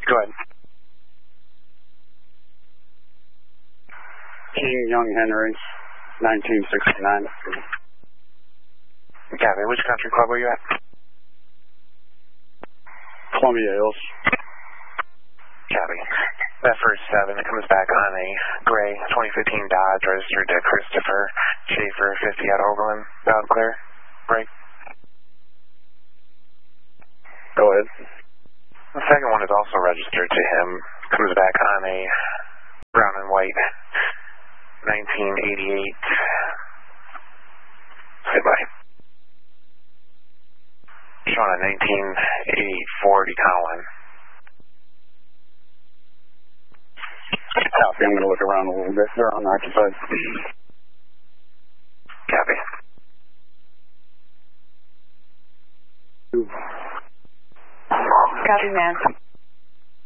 Go ahead. King Young Henry, 1969. Copy. Which country club were you at? Columbia Hills. Copy. That first 7, it comes back on a gray 2015 Dodge registered to Christopher Schaefer, 50 out Overland. Loud and clear. Break. Go ahead. The second one is also registered to him. Comes back on a brown and white 1988. Say bye. Showing a 1988 Ford Econoline. Copy. I'm going to look around a little bit. They're unoccupied. Copy. Copy, man.